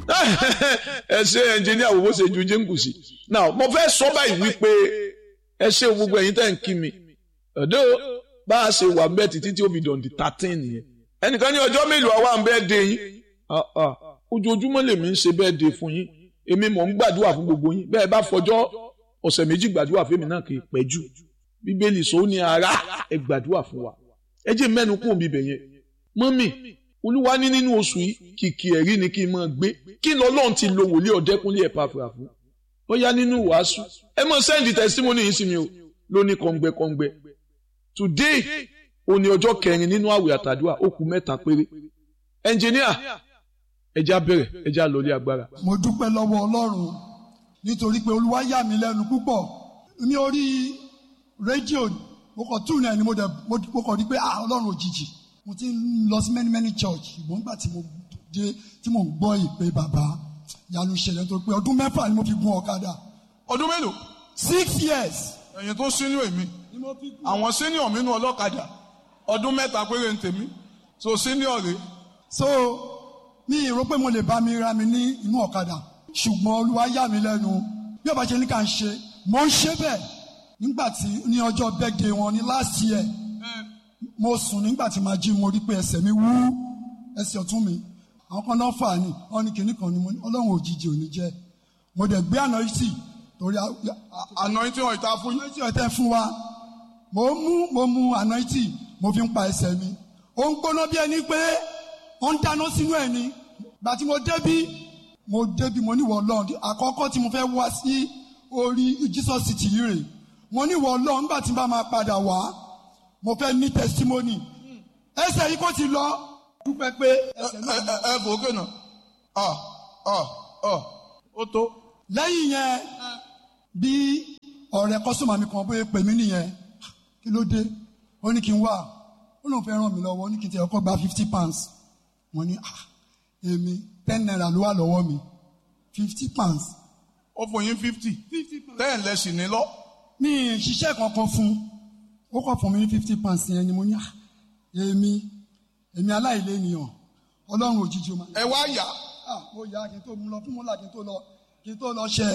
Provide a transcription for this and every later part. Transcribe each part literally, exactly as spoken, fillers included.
ẹ ṣe ẹnjìníà wo bó ṣe ju jíǹkù sí. now mo fẹ́ sọ báyìí wípé ẹ ṣe gbogbo ẹ̀yin tẹ́ ń kí mi ọ̀dọ́ bá a ṣe wà bẹ́ẹ̀ títí tí ó fi dọ̀ǹdì thirteen yẹn ẹnìkan ní ọjọ́ mélòó àwa ń bẹ́ẹ̀ dé yín ojoojúmọ́ lèmi ń ṣe bẹ́ẹ̀ dé fún yín èmi mò ń gbàdúrà fún gbogbo yín bẹ́ẹ̀ bá fọjọ́ ọ̀sẹ̀ méjì gbàdúrà fún èmi náà kì í pẹ́ jù bíbélì sọ ní ara ẹ gbàdúrà fún wa ẹ jẹ́ mẹ́nu kún òbí bẹ̀ yẹn mọ́mì olúwa ní nínú oṣù yìí kìkì ẹ̀rí ni kí n máa gbé kí lọ́lọ́run ti lo wòlíì ọ̀dẹ́kúnlé ẹ̀ pàfà fún ó yá nínú wàásù ẹ mọ̀ sẹ́ndì testimony yìí sí mi o lóní kọ̀ǹgbẹ́kọ̀ǹgbẹ́ today òní ọjọ́ kẹrin nínú àwẹ̀ àtàdúrà ó kù mẹ́ta péré ẹnjìníà ẹja bẹ̀rẹ̀ ẹja lọlé agbára. mo dúpẹ́ lọ́wọ́ ọlọ́run nítorí pé olúwa yà mí lẹ́nu púpọ̀ ní orí rédíò mo kàn tún náà ni mo dẹ̀ mo kàn rí pé ah ọlọ́run òjijì mo ti ń lọ sí many many church ìgbọ́n gbà tí mo dé tí mo ń gbọ́ ìpè bàbá yanu ṣẹlẹ̀ nítorí pé ọdún mẹ́fà ni mo fi gun ọ̀kadà. ọdún mélòó. six years. ẹ̀yin tó sínú èmi àwọn senior mi nú ọlọ́kadà ọdún mẹ́ta péré ń tèmi so senior rè. so mi rò pé mo lè bá mi ra mi ní inú ọ̀kadà ṣùgbọ́n olúwa yà mí lẹ́nu bí ọba ṣe ní ká ń ṣe mo ń ṣe bẹ́ẹ̀ nígbà tí ní ọjọ́ birthday wọn ní last year mo sùn nígbà tí màá jí mo rí pé ẹsẹ̀ mi wú ẹsẹ̀ ọ̀tún mi àwọn kan náà fà ní wọn ní kinní kan ní mo ní ọlọ́run òjijì ò ní jẹ́ mo dẹ̀ gbé anointing torí anointing ọ̀ìta fún yín. anointing ọ̀ìta fún wa mo mú mo mú anointing mo fi ń pa ẹsẹ̀ mi ó ń gbóná bí ẹni pé ó ń dáná sínú ẹ̀ ni gbà tí mo débí mo débí mo níwọ̀ ọlọ́run àkọ́kọ́ tí mo fẹ́ wá sí orí Jesus City yìí rè mo níwọ̀ ọlọ́run nígbà tí n bá máa padà wá mo fẹ́ ní testimony ẹsẹ̀ yìí kò ti lọ dúpẹ́ pé ẹsẹ̀ náà. ẹ ẹ fò ókè náà ọ ọ ọ ó tó. lẹ́yìn yẹn bí ọ̀rẹ́ kọ́sọ́mà mi kan bóyá pè mí nìyẹn kí ló dé ó ní kí n wá ó lóun fẹ́ ràn mí lọ́wọ́ ó ní kí n tẹ̀ ọkọ̀ gba fifty pounds mo ní ah èmi ten naira ló wà lọ́wọ́ mi fifty pounds. ó fún yín fifty ten lẹ́sìn ní lọ. mi ì ṣiṣẹ́ kankan fún ó kọ̀ fún mi ní fifty pounds yẹn ni mo ní ah èmi èmi aláìlénìyàn ọlọ́run òjijì ma. ẹ wá yá. ah mo yá kí n tó mú lọ fún mọ́là kí n tó lọ kí n tó lọ ṣẹ.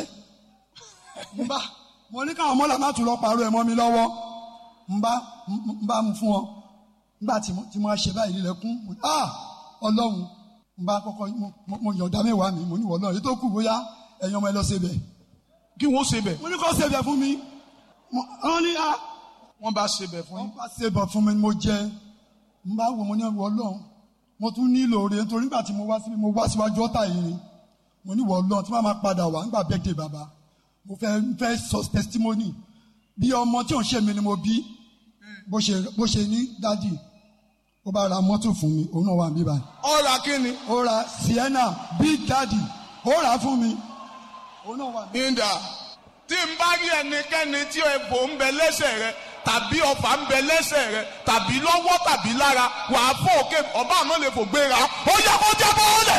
n bá mo ní káwọn mọ́là má tún lọ pàrọ̀ ẹ̀ mọ́ mi lọ́wọ́ n bá n bá mu fún ọ nígbà tí mo ṣe báyìí lílẹ̀kùn ah ọlọ́run n bá kọ́kọ́ mo yọ̀ǹda mẹ́wàá mi mo ní wọ̀ lọ́run èyí tó kù bóyá ẹ̀yin ọmọ ẹ lọ ṣe bẹ̀. kí wọ́n ṣe bẹ̀. mo ní kó ṣe bẹ̀ fún mi wọ́n ní ah wọ́n bá ṣe bẹ̀ fún yín. wọ́n bá ṣe bẹ̀ fún mi mo jẹ n bá wo mo ní wọ Ọlọ́run mo tún nílò rẹ̀ nítorí nígbà tí mo wá síbi mo wá síwájú ọ̀tá yìí ni mo ní wọ Ọlọ́run tí wọ́n máa padà wá nígbà birthday bàbá mo fẹ́ fẹ́ sọ testimony bí ọmọ tí ò ń ṣe mi ni mo bí bó ṣe bó ṣe ní dádì ó bá ra mọ́tò fún mi òun náà wà níbí báyìí. ó ra kí ni. ó ra Sienna big daddy ó rà fún mi òun náà wà níbí. ìdá tí n bá rí ẹnikẹ́ni tí egbò ń bẹ lẹ́sẹ̀ rẹ̀ tàbí ọfà ń bẹ lẹ́sẹ̀ rẹ̀ tàbí lọ́wọ́ tàbí lára wàá fò òkè ọba àmọ́ lè fò gbéra ó yẹ kó jábọ́ ọ̀lẹ̀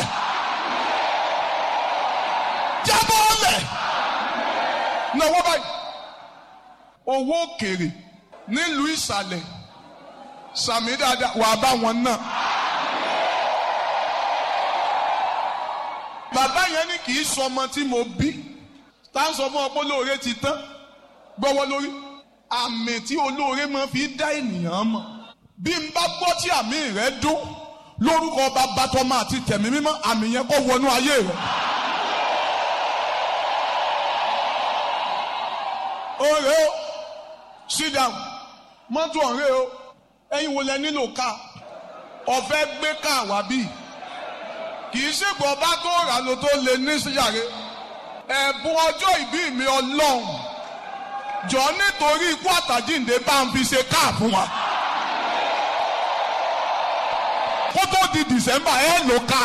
jábọ́ ọ̀lẹ̀ náwó báyìí owó òkèrè nílùú ìsàlẹ̀ sàmì dáadáa wàá bá wọn náà. bàbá yẹn ní kì í sọ ọmọ tí mo bí tá a sọ fún ọ pé olóore ti tán gbọ́wọ́ lórí àmì tí olóore máa fi dá ènìyàn mọ̀ bí n bá gbọ́ tí àmì rẹ dún lórúkọ bàbá tọmọ àti tẹ̀mí mímọ́ àmì yẹn kó wọnú ayé rẹ. ọ̀rẹ́ o sit down mọ́tò ọ̀rẹ́ o ẹ̀yin wo lẹ nílò ká ọ̀fẹ́ gbé ká wá bí kì í ṣègbọ́ bá tó rà ló tó lè ní síyàrá ẹ̀bùn ọjọ́ ìbí mi ọlọ́run jọ nítorí ikú àtàjíǹde bá ń fi ṣe káà fún wa. kó tó di December ẹ lò ká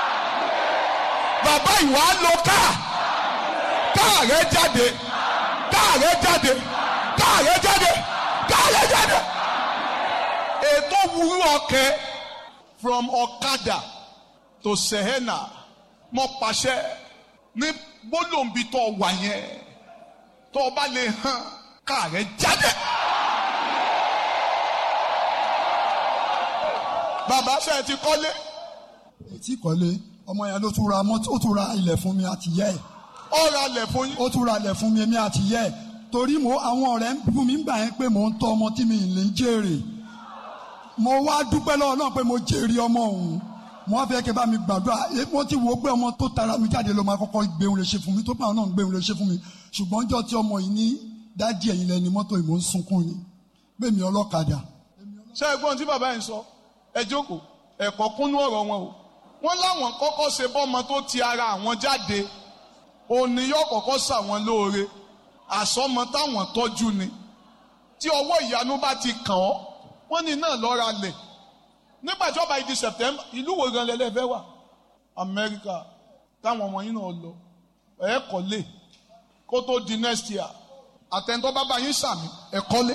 bàbá ìwà lò ká káà rẹ jáde káà rẹ jáde káà rẹ jáde káà rẹ jáde. ètò wúrú ọkẹ from Ọ̀kadà to Sehena mo pàṣẹ ní gbólóǹbi tó wà yẹn tó o bá lè hàn káà rẹ jáde. bàbá ṣe ti kọ́lé. ètí kọ́lé ọmọ yẹn ló tún ra mọ́tò ó tún ra ilẹ̀ fún mi àti yẹ́ ẹ̀. ó ra ilẹ̀ fún yín. ó tún ra ilẹ̀ fún mi èmi àti yẹ́ ẹ̀ torí mo àwọn ọ̀rẹ́ ń bú mi ń gbà yẹn pé mò ń tọ́ ọmọ tí mi ì lè jèrè mo wá dúpẹ́ lọ́wọ́ náà pé mo jèrè ọmọ òun mo wá fẹ́ kí ẹ bá mi gbàdúrà mo ti wo pé ọmọ tó tara mi jáde ló máa kọ́kọ́ gbéhùn lè ṣe fún mi tó pàwọn náà gbéhùn lè ṣe fún mi ṣùgbọ́n jọ́ tí ọmọ yìí ní dájí ẹ̀yìn lẹ́ni mọ́tò ìmọ̀ ń sunkún ni gbẹ̀mí ọlọ́kadà. ṣé ẹ̀gbọ́n tí bàbá yẹn sọ ẹ jókòó ẹ̀kọ́ kúnú ọ̀rọ̀ wọn o wọ́n láwọn kọ́kọ́ ṣe bọ́mọ tó ti ara àwọn jáde òní yóò kọ́kọ́ ṣàwọn lóore àsọmọ táwọn tọ́jú ni tí ọwọ́ ìyanu bá ti kàn ọ́ wọ́n ní náà lọ́ra lẹ̀ nígbà tí ọba ìdí September ìlú wo gan lẹ́lẹ́fẹ́ wà Amẹ́ríkà táwọn ọmọ yín náà lọ ẹ̀ kọ́lé kó tó di next year àtẹ̀ntọ́ bàbá yín sàmì ẹ̀ kọ́lé.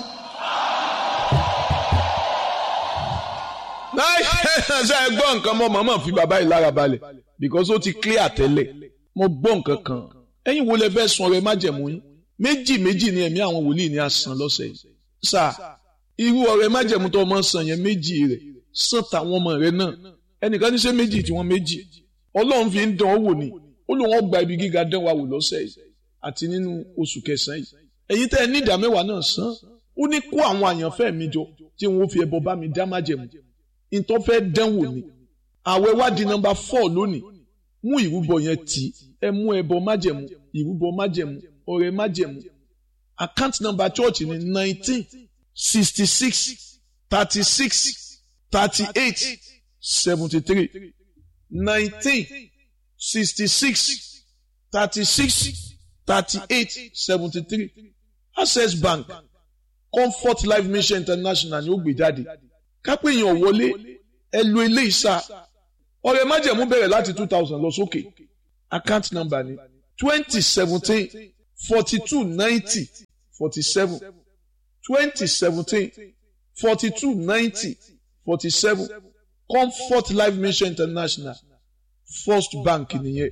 ṣe ẹ gbọ́ nǹkan mọ́ màmá fi bàbá yìí lára balẹ̀ because ó ti clear tẹ́lẹ̀ mo gbọ́ nǹkan kan ẹ̀yin wo lẹ fẹ́ sun ọrẹ májẹ̀mú yín méjì méjì ni ẹ̀mí àwọn wòlíì ní àsán lọ́sẹ̀ yìí sà irú ọrẹ májẹ̀mú tó ọmọ sàn yẹn méjì rẹ̀ sàn táwọn ọmọ rẹ̀ náà ẹnìkan ní ṣe méjì tí wọ́n méjì ọlọ́run fi ń dán ọ wò ni ó lóun ọgbà ibi gíga dán wa wò lọ́sẹ̀ yìí àti nínú oṣù kẹsàn-án yìí ẹ̀yin tẹ́ ẹ ní ìdá mẹ́wàá náà san ó ní kó àwọn àyànfẹ́ mi jọ tí wọ́n fi ẹbọ bá mi dá májẹ̀mú ìtọ́ fẹ́ dánwò ni àwẹ̀ wá di nọ́mbà four lónìí mú ìrúbọ yẹn tì í ẹ mú ẹbọ májẹ̀mú ìrúbọ májẹ̀mú ọrẹ májẹ̀mú account number church ni nineteen sixty six thirty six thirty eight seventy three nineteen sixty six thirty six thirty eight seventy three Access Bank Comfort Life Mission International ni ó gbé jáde kápẹ́ èèyàn wọlé ẹ lo ilé ìsà ọrẹ májẹ̀mú bẹ̀rẹ̀ láti two thousand lọ sókè account number ni twenty seventeen forty two ninety forty seven twenty seventeen forty two ninety forty seven Comfort Life Mission International First Bank nìyẹn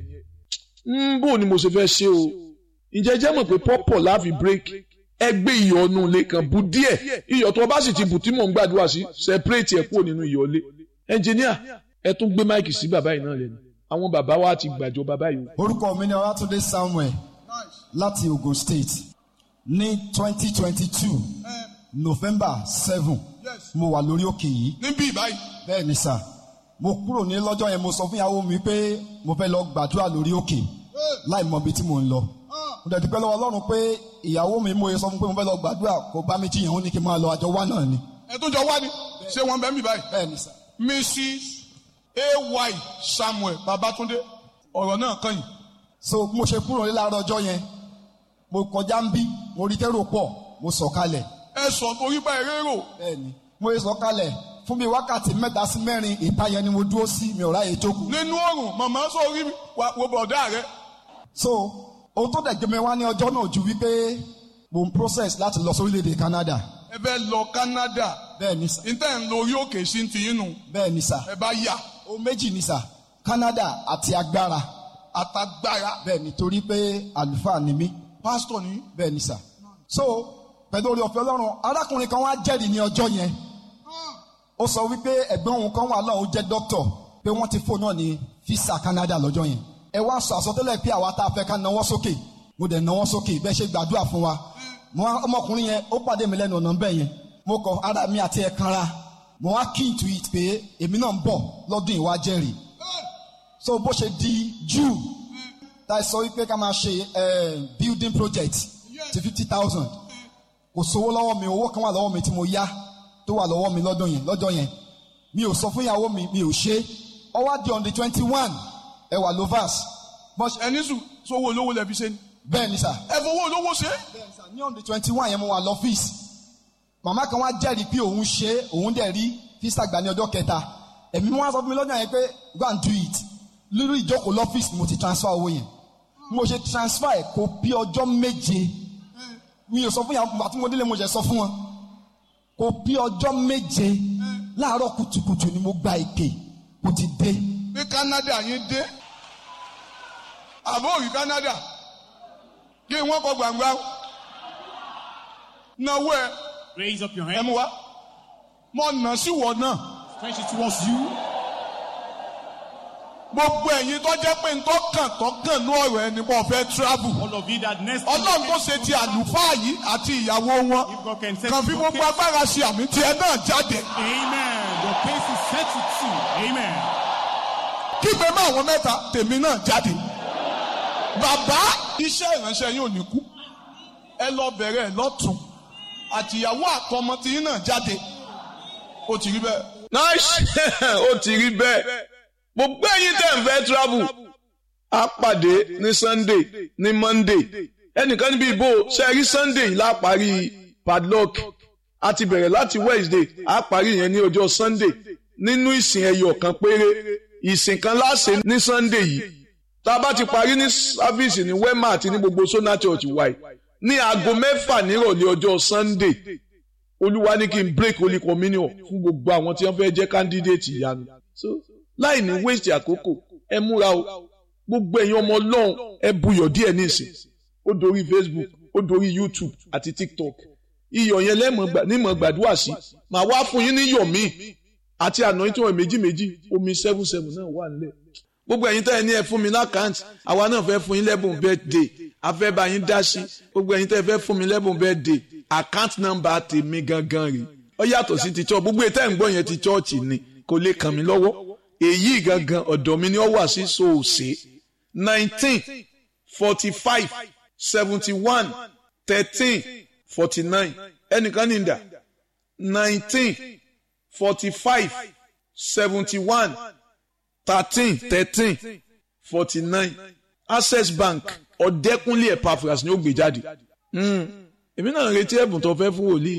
ń bò ni mo ṣe fẹ́ ṣe o ǹjẹ́ jẹ́ mọ̀ pé pọ́pọ̀ láàfi break ẹgbẹ́ ìyọ̀nù ilé kan bu díẹ̀ iyọ̀ tó bá sì ti bù tí mò ń gbàdúrà sí separate ẹ̀ kúrò nínú ìyọ̀ ilé ẹnjìníà ẹ tún gbé máìkì sí bàbá yìí náà lẹ́nu àwọn bàbá wa ti gbàjọ bàbá yìí. orúkọ mi ni Ọlátúndé Samuel láti Ogun State ní twenty twenty two November seven mo wà lórí òkè yìí. níbí báyìí. bẹ́ẹ̀ ni sà mo kúrò ní lọ́jọ́ yẹn mo sọ fún ìyàwó mi pé mo fẹ́ lọ gbàdúrà lórí òkè láì mọ ibi tí mo ń lọ. mo dẹ̀ dúpẹ́ lọ́wọ́ Ọlọ́run pé ìyàwó mi mo yẹ sọ fún pé mo fẹ́ lọ gbàdúrà kó bá mi jiyàn ó ní kí n máa lọ àjọ wá náà ni. ẹ tó jọ wá ni ṣé wọn bẹ mi báyìí. bẹ́ẹ̀ ni sà. Missus A Y Samuel Babatunde ọ̀rọ̀ náà kàn yín. so mo ṣe kúrò ní láàárọ̀ ọjọ́ yẹn mo kọjá ń bí mo rí tẹ́rò pọ̀ mo sọ̀kalẹ̀. ẹ sọ torí bá eré rò. bẹ́ẹ̀ ni mo yẹ sọ̀kalẹ̀ fún mi wákàtí mẹ́ta sí mẹ́rin ìta yẹn ni mo dúró sí mi ò ráyè jókòó. nínú oòrùn màmá sọ orí mi wo bọ̀dá rẹ. so ohun tó dẹ̀ gbẹmẹ wá ní ọjọ́ náà ju wípé mo ń process láti lọ sórílẹ̀-èdè Canada. ẹ bẹ lọ Canada. bẹ́ẹ̀ ni sà. níta ń lo orí òkè sí ti yín nù. bẹ́ẹ̀ ni sà. ẹ bá yà. ohun méjì ni sà Canada àti agbára. àtagbára. bẹ́ẹ̀ ni torí pé àlùfáà ni mí. pásítọ̀ ni. bẹ́ẹ̀ ni sà. so pẹ̀lú orí ọ̀fẹ́ Ọlọ́run arákùnrin kan wá jẹ́rìí ní ọjọ́ yẹn. ó sọ wípé ẹ̀gbọ́n òun kan wà náà ó jẹ́ dókítọ̀ pé wọ́n ti fóònù náà ní fisa Canada lọ́jọ́ yẹn. ẹ wá sọ àsọtẹ́lẹ̀ pé àwa tá a fẹ́ ká nawọ́ sókè mo dẹ̀ nawọ́ sókè bẹ́ẹ̀ ṣe gbàdúrà fún wa. ọmọkùnrin yẹn ó pàdé mi lẹ́nu ọ̀nà bẹ́ẹ̀ yẹn mo kọ ara mi àti ẹ̀ kanra mo wá key to it pé èmi náà ń bọ̀ lọ́dún ìwà jẹ́rìí. so bó ṣe di June tá a sọ wípé ká máa ṣe building project ti fifty thousand kò sówó lọ́wọ́ mi owó kan wà lọ́wọ́ mi tí mo yá tó wà lọ́wọ́ mi lọ́dún yẹn lọ́jọ́ yẹn mi ò sọ fún ìyàwó mi mi ò ṣe ó wá di on the twenty one ẹ wà lovers. ẹni sùn sówó olówó lẹ fi ṣe ni. bẹ́ẹ̀ ni sà. ẹ fowó olówó ṣe. bẹ́ẹ̀ ni sà ní on the twenty one yẹn mo wà lọ́fíìsì màmá kan wá jẹ́rìí pé òun ṣe òun dẹ̀ rí fisa gbà ní ọjọ́ kẹta ẹ̀mí wọn sọ fún mi lọ́jọ́ yẹn pé go and do it lórí ìjókòó lọ́fíìsì mo ti transfer owó yẹn mo ṣe transfer ẹ̀ kó bí ọjọ́ méje mi ò sọ fún yàrá àti mo délé mo ṣe sọ fún wọn kò bí ọjọ́ méje láàárọ̀ kùtùkùtù ni mo gba ìpè kò ti dé. bí Canada yín dé àbóòrí Canada kí wọ́n kọ gbàngbà náwó ẹ. Raise up your ẹ hand. mú wa mo nà sí wọ náà. Stretch it towards you. gbogbo ẹ̀yin tó jẹ́ pé ntọ́ kàn tó kàn ní ọ̀rọ̀ ẹni bọ́ fẹ́ travel. All of you that next ọlọ́run tó ṣe ti àlùfáà yìí àti ìyàwó wọn kàn fi gbogbo agbára ṣe àmì tiẹ̀ náà jáde. Amen. Your case is settled too. Amen. kí pé má àwọn mẹ́ta tèmi náà jáde. bàbá iṣẹ́ ìránṣẹ́ yín ò ní kú ẹ lọ bẹ̀rẹ̀ lọ́tún àtìyàwó àtọmọ tí yín náà jáde ó ti rí bẹ́ẹ̀. nice ó ti rí bẹ́ẹ̀ gbogbo ẹ̀yin tẹ́ ń fẹ́ travel á pàdé ní Sunday ní Monday ẹnìkan níbi ìbò ṣe rí Sunday la parí padlock a ti bẹ̀rẹ̀ láti Wednesday á parí yẹn ní ọjọ́ Sunday nínú ìsìn ẹyọ kan péré ìsìn kan láṣẹ ní Sunday yìí tá a bá ti parí ní service ní Wema àti ní gbogbo Sona Church wáyé ní aago mẹ́fà nírọ̀lẹ́ ọjọ́ Sunday olúwa ní kí n break holy communion fún gbogbo àwọn tí wọ́n fẹ́ jẹ́ candidate ìyanu so láì ní waste àkókò ẹ múra o gbogbo ẹ̀yin ọmọ Ọlọ́run ẹ buyọ̀ díẹ̀ nísìn ó dorí Facebook ó dorí YouTube àti TikTok iyọ̀ yẹn lẹ́mọ̀ nímọ̀ gbàdúrà sí màá wá fún yín ní iyọ̀ míì àti àná tí wọ́n méjì méjì omi seven seven náà wà nílẹ̀ gbogbo ẹ̀yin tẹ́ ẹ ní ẹ fún mi lákàntì àwa náà fẹ́ fún yín lẹ́bùn birthday a fẹ́ bá yín dá sí gbogbo ẹ̀yin tẹ́ ẹ fẹ́ fún mi lẹ́bùn birthday account number tèmi gangan rè ó yàtọ̀ sí ti church gbogbo ètò ẹ̀ ń gbọ́ yẹn ti church ni kò lè kàn mí lọ́wọ́ èyí gangan ọ̀dọ̀ mi ni ó wà sí soose nineteen forty five seventy one thirteen forty nine ẹnìkan ní ìdá nineteen forty five seventy one thirteen thirteen forty nine Access Bank Ọ̀dẹ́kúnlé Epaphras ni ó gbé jáde èmi náà ń retí ẹ̀bùn tó fẹ́ fún wòlíì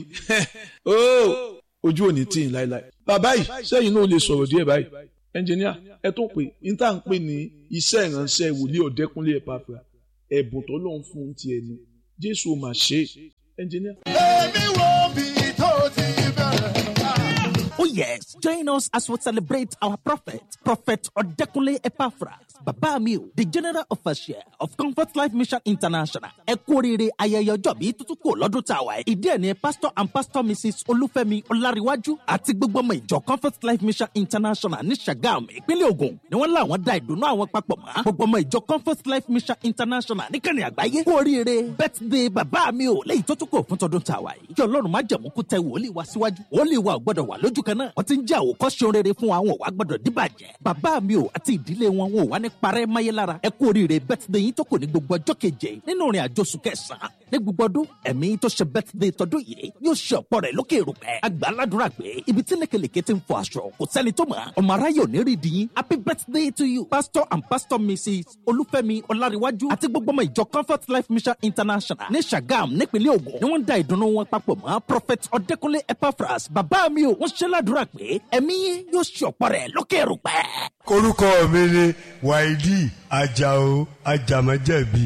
ojú òní tí ì láéláé bàbá yìí sẹ́yìn náà lè sọ̀rọ̀ díẹ̀ báyìí ẹnjìníà ẹ tó pé níta ń pè ní iṣẹ́ ìránṣẹ́ wòlíì Ọ̀dẹ́kúnlé Epaphras ẹ̀bùn tó lọ́n fún ti ẹni Jésù ò mà ṣe ẹnjìníà. èmi wo bí tó ti bẹ̀rẹ̀. Oh yes, join us as we celebrate our prophet, Prophet Ọ̀dẹ́kúnlé Epaphras, Baba mi o, the General Official of Comfort Life Mission International. Ẹ kú oríire ayẹyẹ ọjọ́ bíi tuntun kò lọ́dún tá a wà. Ìdí ẹ̀ ni Pastor and Pastor Missus Olúfẹ́mi Ọláríwájú àti gbogbo ọmọ ìjọ Comfort Life Mission International ní Ṣàgámù, ìpínlẹ̀ Ògùn ni wọ́n láwọn dá ìdùnnú àwọn papọ̀ mọ́. Gbogbo ọmọ ìjọ Comfort Life Mission International níkànnì àgbáyé. Kú oríire birthday bàbá mi o, léyìí tó tún kò fún tọdún tá a wà yìí. Kí Ọlọ́run má jẹ̀mú kú tẹ wòlíì wá síwájú. Wòlíì wa ò gbọ́dọ̀ wà lójú kan náà. Wọ́n ti ń jẹ́ àwòkọ́ṣe rere fún àwọn òwà gbọ́dọ̀ díbàjẹ́. Bàbá mi o àti ìdílé wọn wọn ò wá ní parẹ́ máyé lára. Ẹ kú oríire birthday yín tó kò ní gbogbo ọjọ́ keje nínú ìrìn àjò oṣù kẹsàn-án. Ní gbogbo ọdún ẹ̀mí tó ṣe birthday tọdún yìí yóò ṣe ọ̀pọ̀ rẹ̀ lókè èrùpẹ̀. Àgbà aládùúrà pé ibi tí lékelèké ti ń fọ aṣọ kò sẹ́ni tó mọ̀. Ọmọ aráyè ò ní rí di yín. Happy birthday to you, Pastor and Pastor Missus Olúfẹ́mi Ọláríwájú àti gbogbo ọmọ ìjọ Comfort Life Mission International ní Ṣàgámù nípínlẹ̀ Ògùn ni wọ́n ń da ìdùnnú wọn papọ̀ mọ́ Prophet Ọ̀dẹ́kúnlé Epaphras. Bàbá mi ò wọ́n ṣe ládùúrà pé ẹ̀mí yóò ṣe ọ̀pọ̀ rẹ̀ lókè èrùpẹ̀. Orúkọ mi ni Wáídì Àjàó Àjàmọ́jẹ̀bi.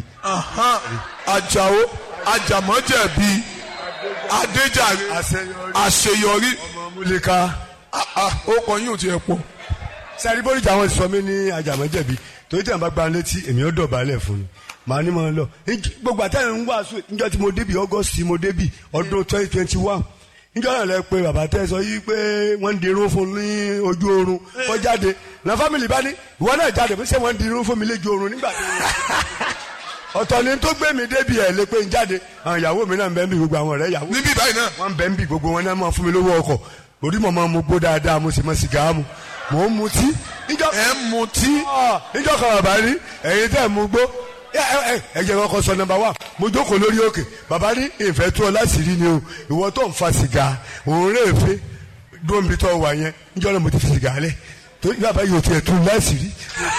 Àjàó Àjàmọ́jẹ̀bi Adéjàre àṣeyọrí. Ọmọ Múlíká. Ó kọ yín ò tiẹ̀ pọ̀. Sẹ́ni bóríjà wọn sọ mí ní Àjàmọ́jẹ̀bi torí tí àwọn bá gba létí èmi ó dọ̀bálẹ̀ fún mi. Màá ní mọ̀ lọ. Gbogbo àtẹ̀yìn ń wàásù níjọ́ tí mo débì August mo débì ọdún twenty twenty one. Níjọ́ náà lẹ pé bàbá tẹ́ sọ yí pé wọ́n ń dirun fún ní ojú oorun kó jáde. Na fámìlì bá ní ìwọ náà jáde fún ṣé wọ́n ń dirun fún mi lójú oorun nígbà tó ọ̀tọ̀ ni tó gbé mi débi ẹ̀ lé pé ń jáde àwọn ìyàwó mi náà ń bẹ́ ń bí gbogbo àwọn ọ̀rẹ́ ìyàwó. Níbí báyìí náà. Wọ́n ń bẹ́ ń bí gbogbo wọn náà máa fún mi lówó ọkọ̀ orí mọ̀ máa mu gbó dáadáa mo sì mọ sìgá mu mò ń mutí. ẹ ń mutí. níjọ́ kan bàbá rí ẹ̀yin tẹ́ ẹ̀ mú gbó ẹ jẹ́ kọ́kọ́ sọ nọ́mbà wá mo jókòó lórí òkè bàbá ní ìfẹ́ tó ọ láti rí ni o ìwọ tó ń fa sìgá òun rẹ̀ fẹ́ dóńbi tó wà yẹn níjọ́ náà mo ti fi sìgá lẹ̀ tó bàbá yóò tiẹ̀ tún láti rí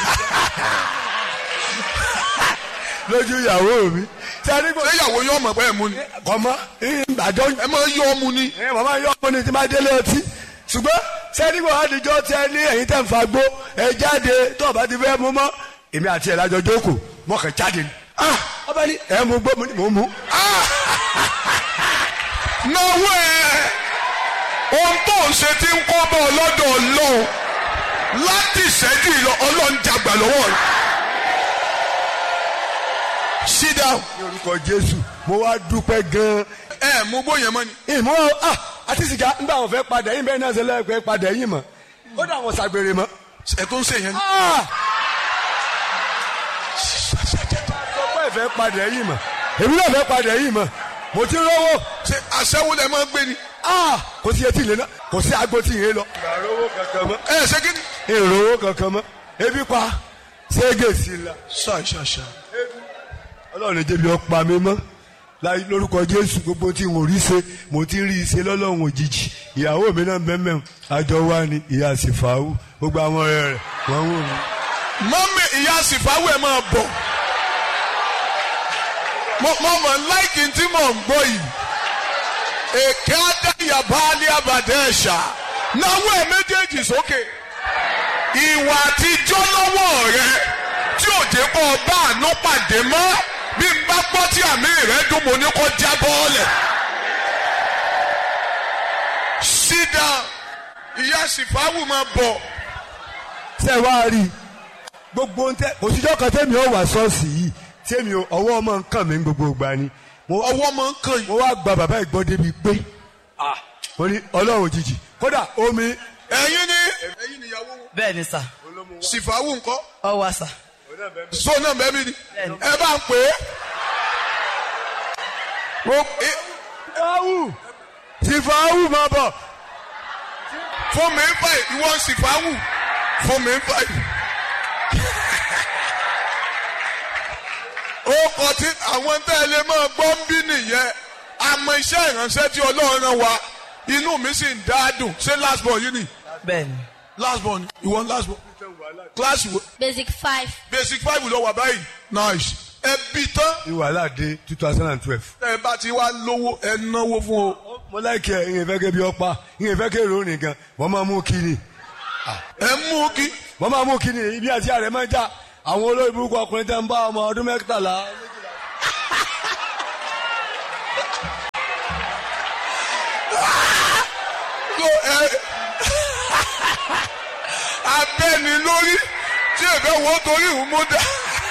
lójú ìyàwó mi. ṣé ìyàwó yóò mọ̀ pé ẹ̀ mú ni. ọmọ àjọ ẹ máa yọ ọmú ni. ẹ màmá yọ ọmú ni tí máa délé ọtí ṣùgbọ́n sẹ́dígbò àdìjọ́ tẹ ní ẹ̀yin tẹ̀ ń fa gbó ẹ jáde tó o bá ti fẹ́ mú mọ́ èmi àti ẹ̀ lájọ jókòó mọ́ kàn jáde ni. ọba ní ẹ mú gbó mò ń mú. náwó ẹ ohun tó ń ṣe ti ń kọ́ bọ́ ọlọ́dọ̀ ọlọ́run láti ìṣẹ́jú ìlọ ọlọ́run jàgbà lọ́wọ́ rẹ̀. sit down. ní orúkọ Jésù mo wá dúpẹ́ gan-an. ẹ mú gbóyè mọ́ ni. ìmọ̀ ah àti sìgá nígbà wọn fẹ́ padà yín bẹ́ẹ̀ náà ṣe lẹ́ẹ̀kẹ́ padà yín mọ̀ ó dà wọn ṣàgbèrè mọ́. ẹ tó ń ṣe yẹn. ọgbọ́n ìfẹ́ padà yìí mọ̀ èmi náà fẹ́ padà yìí mọ̀ mo ti rówó. ṣe aṣẹ́wó lẹ máa ń gbé ni. kò sí etí ilé náà kò sí agbo tí ìyẹn lọ. ìrànlọ́wọ́ kankan mọ́. ẹ ṣé kí ni. ìrànlọ́wọ́ kankan mọ́ ebi pa ṣége sí la. ṣá ṣá ṣá. ọlọ́run jẹ́ mi ọ̀pá mi mọ́ lórúkọ jésù gbogbo tí mo rí ṣe mo ti rí ṣe lọ́lọ́run òjijì ìyàwó mi náà bẹ́ẹ̀ àjọ wa ni ìyá sífàáwù gbogbo àwọn ọ̀rẹ́ rẹ̀ wọ́n wò mí. mọ́mí ìyá sífàáwù ẹ̀ máa bọ̀ mo mọ̀ láìkì tí mò ń gbọ́ yìí èké adáyàbá ní abàdé ẹ̀ṣà náwó ẹ̀ méjèèjì sókè ìwà àtijọ́ lọ́wọ́ rẹ tí ò jẹ́ kó o bá àánú pàdé mọ́ bí n bá gbọ́ tí àmì rẹ̀ dùn mo ní kó já bọ́ọ̀lẹ̀. sídà ìyá sífàáwù máa bọ̀. ṣé wàá rí gbogbo ń tẹ òṣìṣẹ́ kan tẹ́mi ọ̀ wá ṣọ́ọ̀ṣì yìí tẹ́mi ọwọ́ ọmọ nǹkan mi gbogbo ìgbà ni. ọwọ́ ọmọ nǹkan yìí. mo wá gba bàbá ìgbọ́n débi pé mo ní ọlọ́run òjijì kódà omi. ẹ̀yin ni ẹ̀yin níyàwó. bẹ́ẹ̀ ni sà. sífàáwù ńkọ́. ọ wá sà. so náà bẹ́ẹ̀ mi ni ẹ bá ń pè é. sífàáwù sífàáwù máa bọ̀. fún mi ń fà ìwọ sífàáwù fún mi ń fà. ó kọ tí àwọn tẹ́lẹ̀ máa gbọ́ ń bí nìyẹn àmọ́ iṣẹ́ ìránṣẹ́ tí ọlọ́run rán wa inú mi sì ń dá dùn ṣé last born yìí ni. bẹ́ẹ̀ni. last born ìwọ last born class wo. basic five. basic five ló wà báyìí nice. ẹ bí tán. ìwàlá dé two thousand and twelve. ẹ bá ti wá lówó ẹ náwó fún o. mo láìkí ẹ ìyẹn fẹ́ kẹ́ bí ọ̀pá ìyẹn fẹ́ kẹ́ ìròyìn gan wọ́n máa mú kí ni. ẹ mú kí. wọ́n máa mú kí ni ibi àti àrẹ máa ń jà àwọn olórí burúkú ọkùnrin tẹ́ ń bá ọmọ ọdún mẹ́tàlá. abẹ́ni lórí tí èbẹ́ wo torí ìhùn mú dá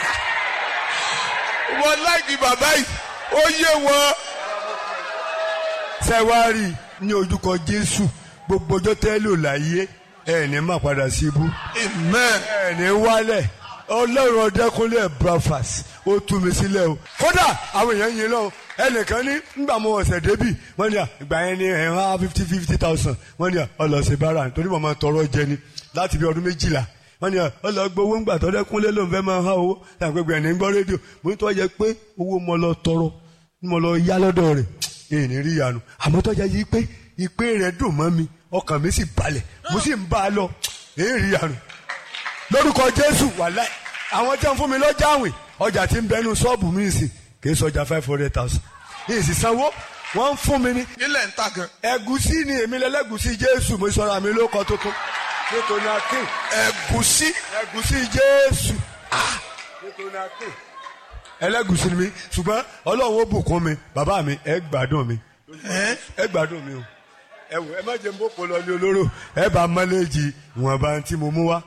wọn láìkí bàbá yìí ó yé wọn. sẹ́wárì ní ojúkọ jésù gbogbo ọjọ́ tẹ́lẹ̀ ò láyé ẹ̀ ní má padà síbú. amen. ẹ̀ ní wálẹ̀ ọlọ́run ọdẹkùnlé breakfast ó tú mi sílẹ̀ o. kódà àwọn èèyàn yìí lọ ẹnìkan ní nígbà mo ọ̀sẹ̀ débì wọ́n ní à ìgbà yẹn ní ẹ̀ ń há fifty fifty thousand wọ́n ní à ọlọ́sẹ̀ bára nítorí mo máa tọrọ jẹ ni láti bí ọdún méjìlá wọ́n ní à ọlọ́gbọ́ owó ńgbà tọ́dẹ́kùnlé ló ń fẹ́ máa há owó láti pẹ́ ní gbọ́ rédíò mo ní tó yẹ pé owó mo lọ tọrọ mo lọ yá lọ́dọ̀ rẹ̀ èyí ní rí ìyanu àmọ́ tó yẹ yí pé ìpè rẹ̀ dùn mọ́ mi ọkàn mi sì balẹ̀ mo sì ń bá a lọ èyí rí ìyanu lórúkọ jésù wàláì àwọn tí wọn fún mi lọ́jà àwìn ọjà tí ń bẹnu ṣọ́ọ̀bù mi sì kì í sọjà five hundred thousand yìí sì sanwó wọ́n ń fún mi ní. ilẹ̀ ń ta gan. ẹ̀gúsí ni èmi lẹ́lẹ́gúsí jésù mo sọ̀rọ̀ àmì lóko tuntun nítorí akin. ẹ̀gúsí. ẹ̀gúsí jésù nítorí akin. ẹlẹ́gúsí ni mi ṣùgbọ́n ọlọ́run ó bùkún mi bàbá mi ẹ gbádùn mi ẹ gbádùn mi o ẹ wò ẹ má jẹ́ mbó pọ̀ lọ ní olóró ẹ bá mọ́lẹ́jì ìwọ̀nba tí mo mú wá.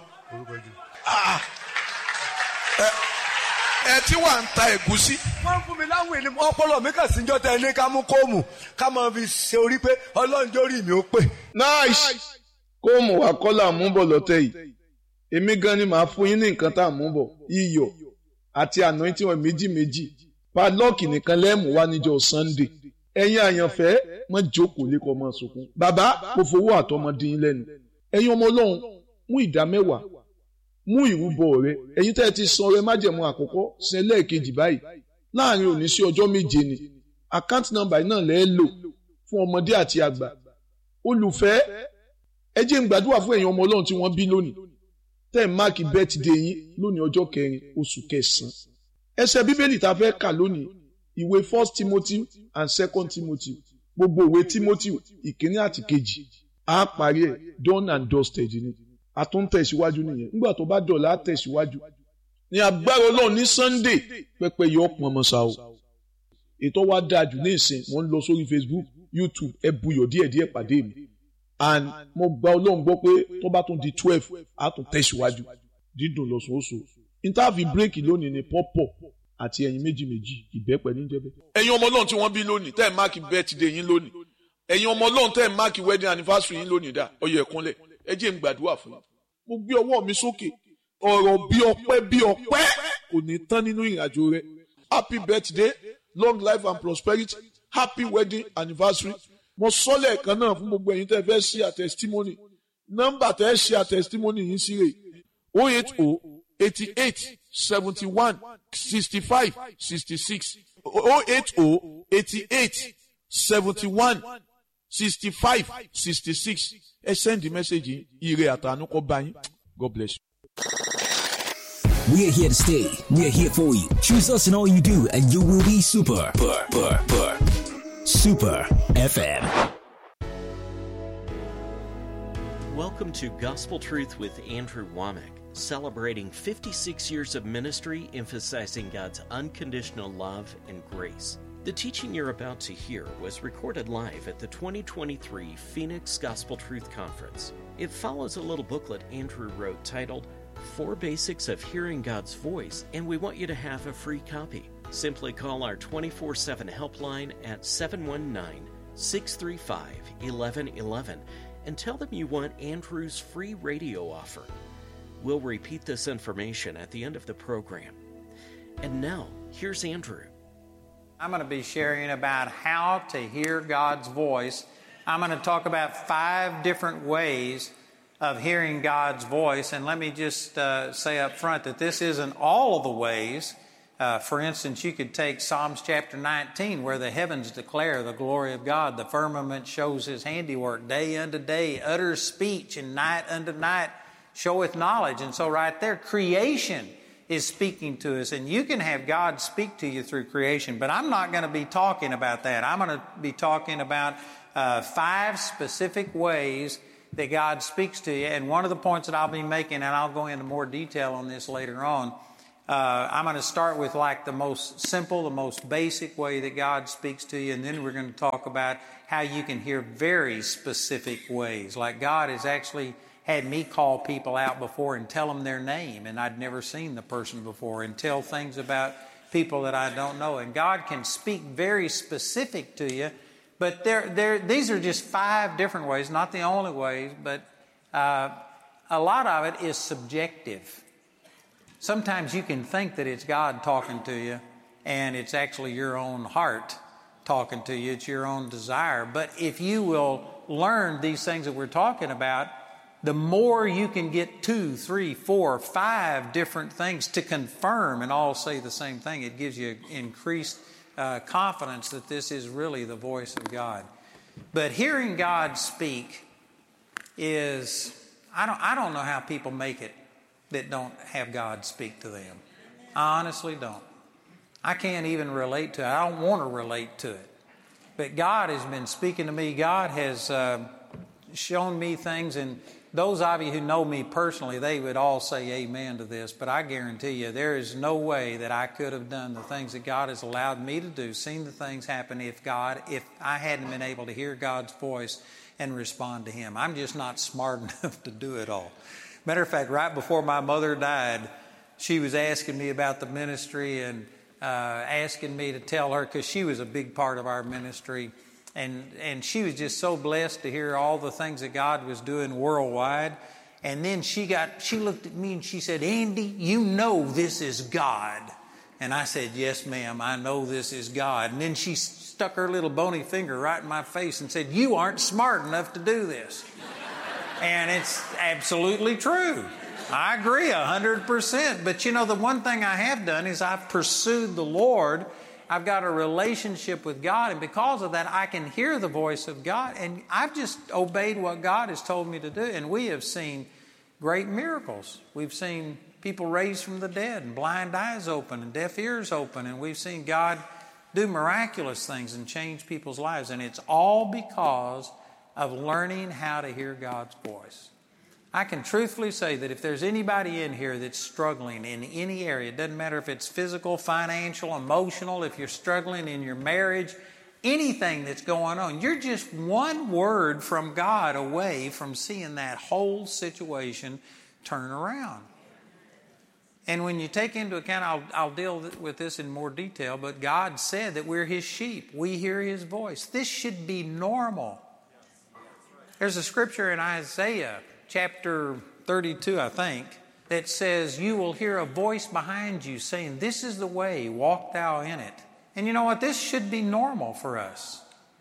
ẹ tí wà ń ta ẹ̀gúsí. wọ́n fún mi láwọn ènìyàn ọpọlọ mi kà síjọ́ tẹ ní ká mú kóòmù ká máa fi ṣe orí pé ọlọ́run jórí mi ó pè. nice kóòmù wa kọ́là mú bọ̀ lọ́tẹ̀ yìí èmi gan ni màá fún yín ní nǹkan tá à mú bọ̀ iyọ̀ àti anointing oil méjì méjì padlọ́ọ̀kì nìkan lẹ́ẹ̀mú wá níjọ́ sunday ẹ̀yin àyànfẹ́ mọ́ jókòó lẹ́kọ̀ọ́ mọ́ sunkún bàbá kò fowó àtọmọdé yín lẹ́nu ẹ̀yin ọmọ ọlọ́run mú ìdá mẹ́wàá mú ìrúbọ rẹ ẹ̀yin tẹ́ ẹ ti san ọrẹ májẹ̀mú àkọ́kọ́ ṣe lẹ́ẹ̀kejì báyìí láàrin òní sí ọjọ́ méje ni account number náà lẹ́ẹ̀ lò fún ọmọdé àti àgbà olùfẹ́ ẹ jẹ́ n gbàdúrà fún ẹ̀yin ọmọ ọlọ́run tí wọ́n bí lónìí tẹ́ ẹ̀ máàkì birthday yín lónìí ọjọ́ kẹrin oṣù kẹsàn-án ẹsẹ̀ bíbélì tá a fẹ́ kà lónìí ìwé first timothy and second timothy gbogbo ìwé timothy ìkíní àti kejì á parí ẹ̀ done and dusted ni a tún tẹ̀síwájú nìyẹn nígbà tó bá dọ̀la á tẹ̀síwájú ní agbára ọlọ́run ní sunday pẹpẹ yọ pọn mọ́sá o ètò wa dáa jù ní ìsìn mo ń lọ sórí facebook youtube ẹ buyọ̀ díẹ̀díẹ̀ pàdé mi and mo gba ọlọ́run gbọ́ pé tó bá tún di twelve á tún tẹ̀síwájú dídùn lọ́sọ̀ọ́sọ̀ interview break lónìí ni pọ́pọ̀ àti ẹyin méjì méjì ìbẹ́pẹ níjẹ́bẹ́. ẹ̀yin ọmọ ọlọ́run tí wọ́n bí lónìí tẹ́ ẹ̀ máàkì birthday yín lónìí ẹ̀yin ọmọ ọlọ́run tẹ́ ẹ̀ máàkì wedding anniversary yín lónìí dá ọyọ ẹ̀kúnlẹ̀ ẹ jẹ́ n gbàdúrà fún yín mo gbé ọwọ́ mi sókè ọ̀rọ̀ bí ọpẹ́ bí ọpẹ́ kò ní tán nínú ìrìn àjò rẹ. Happy birthday, long life and prosperity, happy wedding anniversary. Mo sọ lẹ́ẹ̀kan náà fún gbogbo ẹ̀yin tẹ́ fẹ́ ṣí à testimony. Nọ́mbà tẹ́ ṣí à testimony yìí sí rè oh eight oh eighty-eight seventy-one sixty-five sixty-six oh eight oh eighty-eight seventy-one sixty-five sixty-six. Ẹ send the message yìí, ire àtàánú kó bá yín. God bless you. We are here to stay. We are here for you. Choose us in all you do, and you will be super. Super, super, super F M. Welcome to Gospel Truth with Andrew Womack, celebrating fifty-six years of ministry emphasizing God's unconditional love and grace. The teaching you're about to hear was recorded live at the twenty twenty-three Phoenix Gospel Truth Conference. It follows a little booklet Andrew wrote titled Four Basics of Hearing God's Voice, and we want you to have a free copy. Simply call our twenty-four seven helpline at seven one nine, six three five, one one one one and tell them you want Andrew's free radio offer. We'll repeat this information at the end of the program. And now, here's Andrew. I'm going to be sharing about how to hear God's voice. I'm going to talk about five different ways of hearing God's voice. And let me just uh, say up front that this isn't all of the ways. Uh, for instance, you could take Psalms chapter nineteen, where the heavens declare the glory of God. The firmament shows his handiwork. Day unto day utters speech, and night unto night showeth knowledge. And so right there, creation is speaking to us. And you can have God speak to you through creation, but I'm not going to be talking about that. I'm going to be talking about uh, five specific ways that God speaks to you. And one of the points that I'll be making, and I'll go into more detail on this later on, uh, I'm going to start with like the most simple, the most basic way that God speaks to you. And then we're going to talk about how you can hear very specific ways. Like God has actually had me call people out before and tell them their name, and I'd never seen the person before, and tell things about people that I don't know. And God can speak very specific to you, but there, there, these are just five different ways, not the only ways, but uh, a lot of it is subjective. Sometimes you can think that it's God talking to you, and it's actually your own heart talking to you. It's your own desire. But if you will learn these things that we're talking about, the more you can get two, three, four, five different things to confirm and all say the same thing, it gives you increased uh, confidence that this is really the voice of God. But hearing God speak is, I don't, I don't know how people make it that don't have God speak to them. I honestly don't. I can't even relate to it. I don't want to relate to it. But God has been speaking to me. God has uh, shown me things, and those of you who know me personally, they would all say amen to this, but I guarantee you there is no way that I could have done the things that God has allowed me to do, seen the things happen if God, if I hadn't been able to hear God's voice and respond to Him. I'm just not smart enough to do it all. Matter of fact, right before my mother died, she was asking me about the ministry and uh, asking me to tell her, because she was a big part of our ministry. And and she was just so blessed to hear all the things that God was doing worldwide. And then she got she looked at me and she said, "Andy, you know this is God." And I said, "Yes, ma'am, I know this is God." And then she stuck her little bony finger right in my face and said, "You aren't smart enough to do this." And it's absolutely true. I agree a hundred percent. But you know, the one thing I have done is I've pursued the Lord. I've got a relationship with God, and because of that, I can hear the voice of God, and I've just obeyed what God has told me to do, and we have seen great miracles. We've seen people raised from the dead, and blind eyes open, and deaf ears open, and we've seen God do miraculous things and change people's lives, and it's all because of learning how to hear God's voice. I can truthfully say that if there's anybody in here that's struggling in any area, it doesn't matter if it's physical, financial, emotional, if you're struggling in your marriage, anything that's going on, you're just one word from God away from seeing that whole situation turn around. And when you take into account, I'll, I'll deal with this in more detail, but God said that we're His sheep. We hear His voice. This should be normal. There's a scripture in Isaiah chapter thirty-two, I think, that says you will hear a voice behind you saying, "This is the way, walk thou in it." And you know what? This should be normal for us.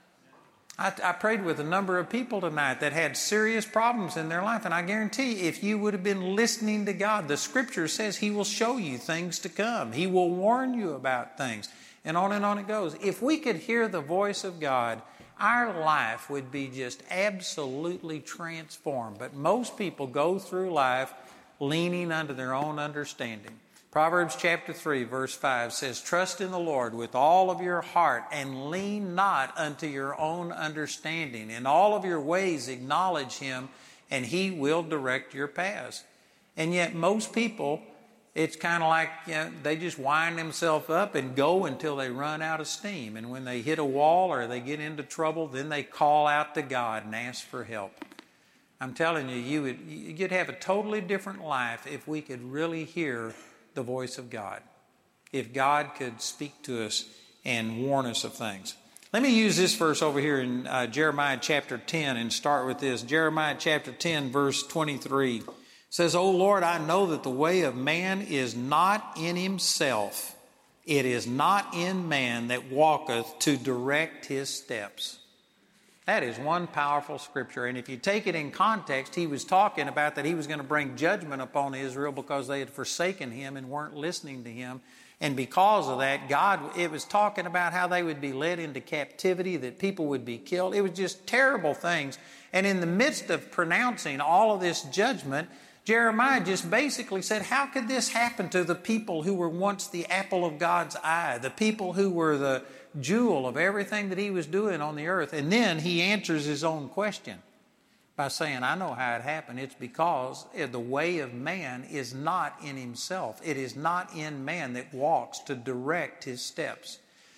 I, I prayed with a number of people tonight that had serious problems in their life. And I guarantee you, if you would have been listening to God, the Scripture says He will show you things to come. He will warn you about things. And on and on it goes. If we could hear the voice of God, our life would be just absolutely transformed. But most people go through life leaning unto their own understanding. Proverbs chapter three, verse five says, "Trust in the Lord with all of your heart and lean not unto your own understanding. In all of your ways acknowledge Him, and He will direct your paths." And yet most people, it's kind of like, you know, they just wind themselves up and go until they run out of steam. And when they hit a wall or they get into trouble, then they call out to God and ask for help. I'm telling you, you would, you'd have a totally different life if we could really hear the voice of God. If God could speak to us and warn us of things. Let me use this verse over here in uh, Jeremiah chapter ten and start with this. Jeremiah chapter ten, verse twenty-three says, "O Lord, I know that the way of man is not in himself. It is not in man that walketh to direct his steps." That is one powerful scripture. And if you take it in context, he was talking about that he was going to bring judgment upon Israel because they had forsaken him and weren't listening to him. And because of that, God, it was talking about how they would be led into captivity, that people would be killed. It was just terrible things. And in the midst of pronouncing all of this judgment, Jeremiah just basically said, how could this happen to the people who were once the apple of God's eye, the people who were the jewel of everything that he was doing on the earth? And then he answers his own question by saying, I know how it happened. It's because the way of man is not in himself. It is not in man that walks to direct his steps.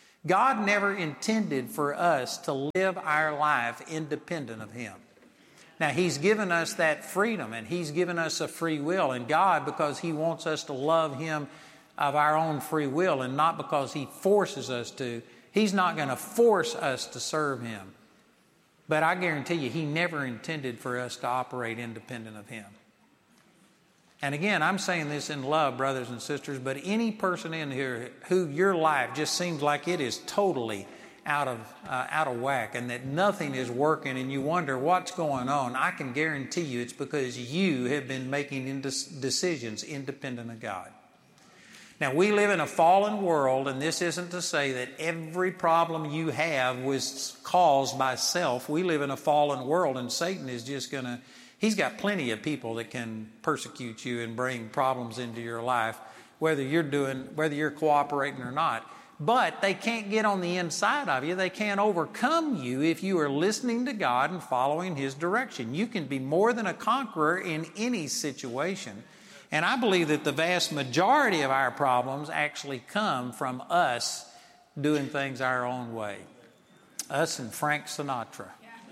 God never intended for us to live our life independent of him. Now, he's given us that freedom, and he's given us a free will. And God, because he wants us to love him of our own free will and not because he forces us to, he's not going to force us to serve him. But I guarantee you, he never intended for us to operate independent of him. And again, I'm saying this in love, brothers and sisters, but any person in here who your life just seems like it is totally out of uh, out of whack and that nothing is working and you wonder what's going on, I can guarantee you it's because you have been making indec- decisions independent of God. Now, we live in a fallen world, and this isn't to say that every problem you have was caused by self. We live in a fallen world, and Satan is just going to, he's got plenty of people that can persecute you and bring problems into your life, whether you're doing, whether you're cooperating or not. But they can't get on the inside of you. They can't overcome you if you are listening to God and following his direction. You can be more than a conqueror in any situation. And I believe that the vast majority of our problems actually come from us doing things our own way. Us and Frank Sinatra.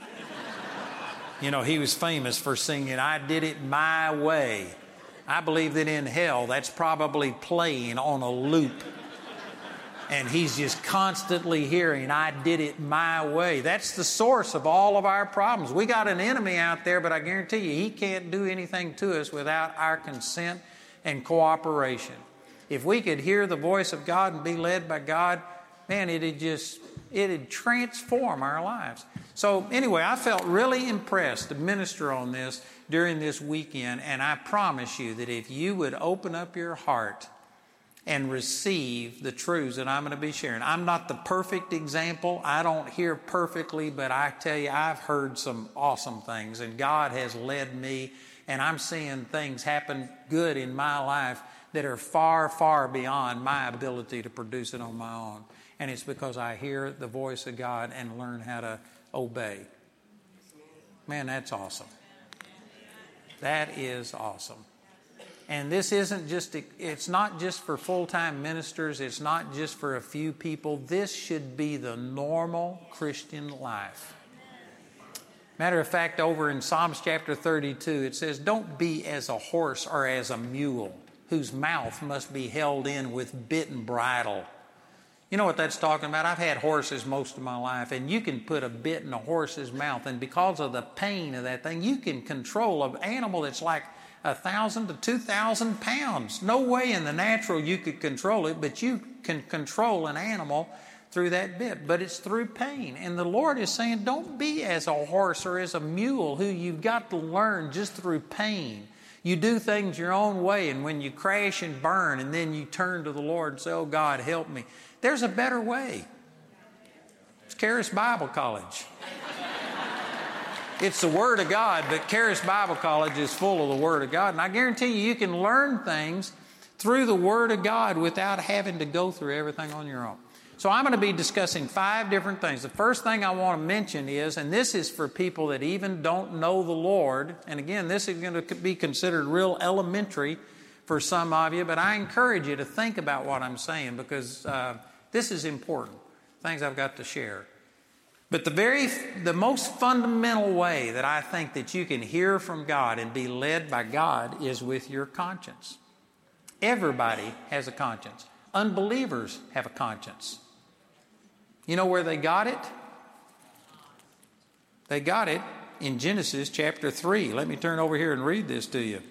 You know, he was famous for singing, "I did it my way." I believe that in hell, that's probably playing on a loop. And he's just constantly hearing, "I did it my way." That's the source of all of our problems. We got an enemy out there, but I guarantee you, he can't do anything to us without our consent and cooperation. If we could hear the voice of God and be led by God, man, it'd just, it'd transform our lives. So anyway, I felt really impressed to minister on this during this weekend, and I promise you that if you would open up your heart and receive the truths that I'm going to be sharing. I'm not the perfect example. I don't hear perfectly, but I tell you, I've heard some awesome things, and God has led me, and I'm seeing things happen good in my life that are far, far beyond my ability to produce it on my own. And it's because I hear the voice of God and learn how to obey. Man, that's awesome. That is awesome. And this isn't just, it's not just for full-time ministers. It's not just for a few people. This should be the normal Christian life. Matter of fact, over in Psalms chapter thirty-two, it says, "Don't be as a horse or as a mule, whose mouth must be held in with bit and bridle." You know what that's talking about? I've had horses most of my life, and you can put a bit in a horse's mouth, and because of the pain of that thing, you can control an animal that's like a thousand to two thousand pounds. No way in the natural you could control it, but you can control an animal through that bit. But it's through pain. And the Lord is saying, don't be as a horse or as a mule who you've got to learn just through pain. You do things your own way, and when you crash and burn, and then you turn to the Lord and say, oh, God, help me. There's a better way. It's Charis Bible College. It's the Word of God, but Charis Bible College is full of the Word of God. And I guarantee you, you can learn things through the Word of God without having to go through everything on your own. So I'm going to be discussing five different things. The first thing I want to mention is, and this is for people that even don't know the Lord, and again, this is going to be considered real elementary for some of you, but I encourage you to think about what I'm saying because uh, this is important, things I've got to share. But the very, the most fundamental way that I think that you can hear from God and be led by God is with your conscience. Everybody has a conscience. Unbelievers have a conscience. You know where they got it? They got it in Genesis chapter three. Let me turn over here and read this to you.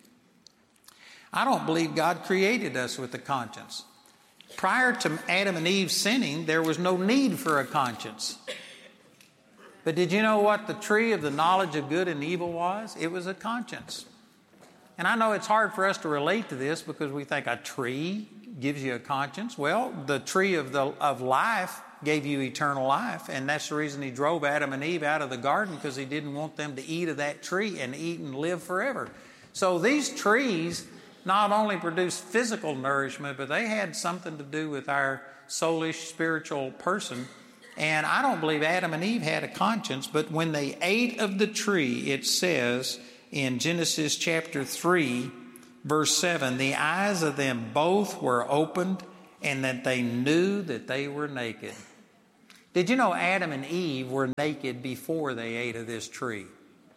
I don't believe God created us with a conscience. Prior to Adam and Eve sinning, there was no need for a conscience. But did you know what the tree of the knowledge of good and evil was? It was a conscience. And I know it's hard for us to relate to this because we think a tree gives you a conscience. Well, the tree of the of life gave you eternal life, and that's the reason he drove Adam and Eve out of the garden, because he didn't want them to eat of that tree and eat and live forever. So these trees not only produced physical nourishment, but they had something to do with our soulish, spiritual person. And I don't believe Adam and Eve had a conscience, but when they ate of the tree, it says in Genesis chapter three, verse seven, the eyes of them both were opened, and that they knew that they were naked. Did you know Adam and Eve were naked before they ate of this tree?